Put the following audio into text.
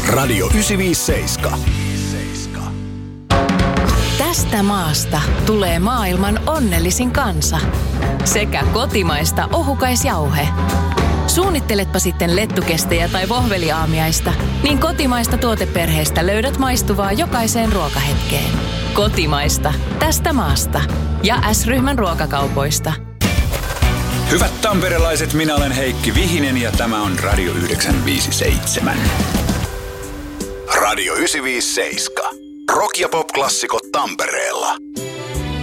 Radio 957. Tästä maasta tulee maailman onnellisin kansa. Sekä kotimaista ohukaisjauhe. Suunnitteletpa sitten lettukestejä tai vohveliaamiaista, niin kotimaista tuoteperheestä löydät maistuvaa jokaiseen ruokahetkeen. Kotimaista. Tästä maasta. Ja S-ryhmän ruokakaupoista. Hyvät tamperelaiset, minä olen Heikki Vihinen ja tämä on Radio 957. Radio 957. Rock- ja pop-klassikot Tampereella.